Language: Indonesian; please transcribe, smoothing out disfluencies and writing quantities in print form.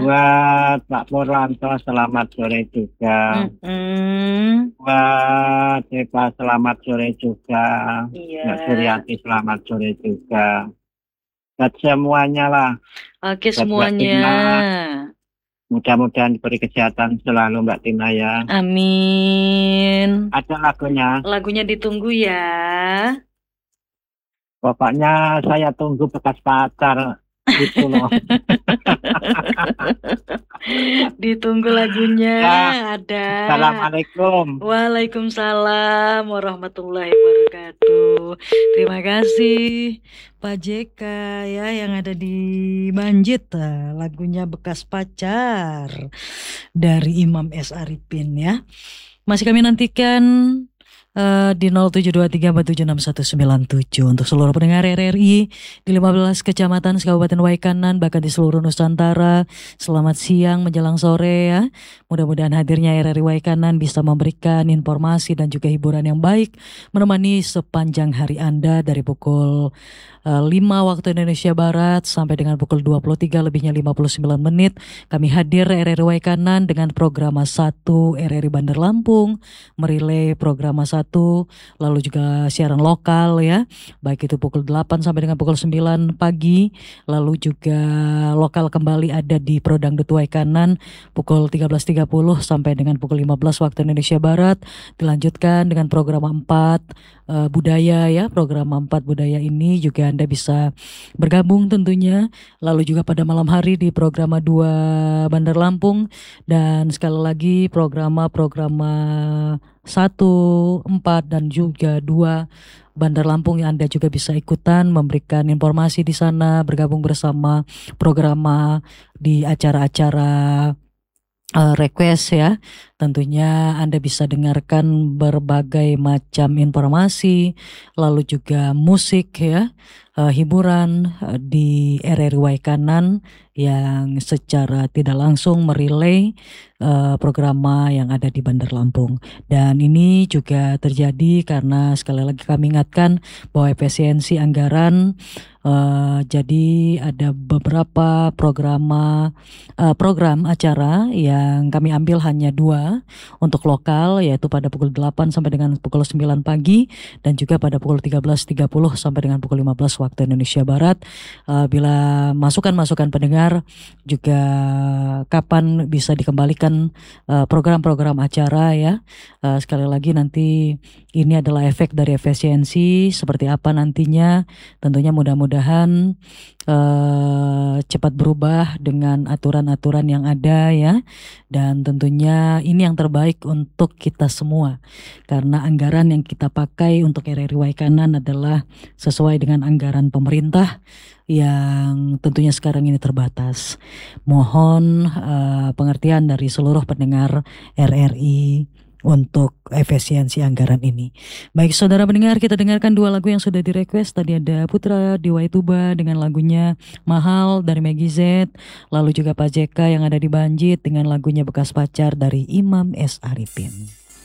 Buat Pak Purwanto selamat sore juga. Mm-mm. Buat Eva selamat sore juga. Iya. Mbak Suryati selamat sore juga. Buat semuanya lah. Oke Buat Mbak semuanya. Tina, mudah-mudahan diberi kesehatan selalu Mbak Tina ya. Amin. Ada lagunya. Lagunya ditunggu ya. Pokoknya saya tunggu bekas pacar itu loh. Ditunggu lagunya. Ya, Ada. Assalamualaikum. Waalaikumsalam warahmatullahi wabarakatuh. Terima kasih Pak JK ya yang ada di Banjit. Lagunya Bekas Pacar dari Imam S. Arifin ya. Masih kami nantikan di 0723476197 untuk seluruh pendengar RRI di 15 kecamatan Kabupaten Waikanan bahkan di seluruh Nusantara. Selamat siang menjelang sore ya. Mudah-mudahan hadirnya RRI Waikanan bisa memberikan informasi dan juga hiburan yang baik menemani sepanjang hari Anda dari pukul 5 waktu Indonesia Barat sampai dengan pukul 23 lebihnya 59 menit. Kami hadir RRI Waikanan dengan program 1 RRI Bandar Lampung, merilai program 1, lalu juga siaran lokal ya, baik itu pukul 8 sampai dengan pukul 9 pagi, lalu juga lokal kembali ada di Prodangdut Waikanan pukul 13.30 sampai dengan pukul 15 waktu Indonesia Barat, dilanjutkan dengan program 4 budaya ya, program 4 budaya ini juga Anda bisa bergabung tentunya, lalu juga pada malam hari di program 2 Bandar Lampung, dan sekali lagi program 1, 4 dan juga 2 Bandar Lampung yang Anda juga bisa ikutan memberikan informasi di sana, bergabung bersama program di acara-acara request ya. Tentunya Anda bisa dengarkan berbagai macam informasi, lalu juga musik ya, hiburan di RRI Waikanan yang secara tidak langsung merilai program yang ada di Bandar Lampung. Dan ini juga terjadi karena sekali lagi kami ingatkan bahwa efisiensi anggaran, jadi ada beberapa program acara yang kami ambil hanya 2 untuk lokal, yaitu pada pukul 8 sampai dengan pukul 9 pagi dan juga pada pukul 13.30 sampai dengan pukul 15 waktu Indonesia Barat. Bila masukan-masukan pendengar juga kapan bisa dikembalikan program-program acara ya. Sekali lagi nanti ini adalah efek dari efisiensi seperti apa nantinya. Tentunya mudah-mudahan cepat berubah dengan aturan-aturan yang ada ya, dan tentunya ini yang terbaik untuk kita semua karena anggaran yang kita pakai untuk RRI Waikanan adalah sesuai dengan anggaran pemerintah yang tentunya sekarang ini terbatas. Mohon pengertian dari seluruh pendengar RRI untuk efisiensi anggaran ini. Baik saudara pendengar, kita dengarkan 2 lagu yang sudah direquest. Tadi ada Putra di Waituba dengan lagunya Mahal dari Maggie Z, lalu juga Pak JK yang ada di Banjit dengan lagunya Bekas Pacar dari Imam S. Arifin.